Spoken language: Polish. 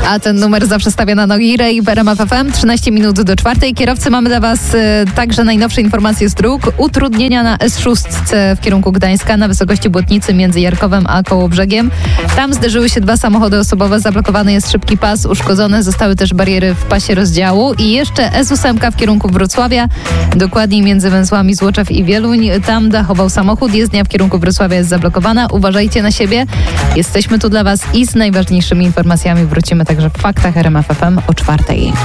A ten numer zawsze stawia na nogi Ray w RMF FM. 13 minut do 4. Kierowcy, mamy dla Was także najnowsze informacje z dróg. Utrudnienia na S6 w kierunku Gdańska na wysokości Błotnicy między Jarkowem a Kołobrzegiem. Tam zderzyły się 2 samochody osobowe. Zablokowany jest szybki pas. Uszkodzone zostały też bariery w pasie rozdziału. I jeszcze S8 w kierunku Wrocławia. Dokładniej między węzłami Złoczew i Wieluń. Tam dachował samochód. Jezdnia w kierunku Wrocławia jest zablokowana. Uważajcie na siebie. Jesteśmy tu dla Was i z najważniejszymi informacjami wrócimy także w Faktach RMF FM o 4.